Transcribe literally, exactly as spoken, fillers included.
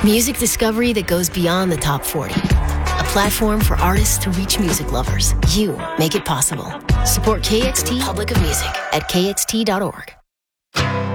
Music discovery that goes beyond the top forty. A platform for artists to reach music lovers. You make it possible. Support K X T Public of Music at k x t dot org.